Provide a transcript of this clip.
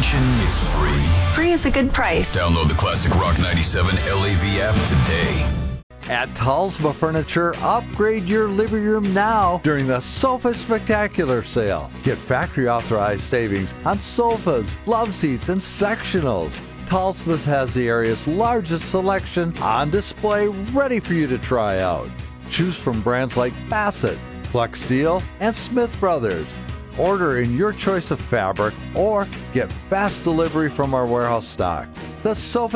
mention is free. Free is a good price. Download the Classic Rock 97 LAV app today. At Talsma Furniture, upgrade your living room now during the Sofa Spectacular sale. Get factory authorized savings on sofas, love seats, and sectionals. Talsma's has the area's largest selection on display ready for you to try out. Choose from brands like Bassett, Flex Steel, and Smith Brothers. Order in your choice of fabric or get fast delivery from our warehouse stock. The Sofa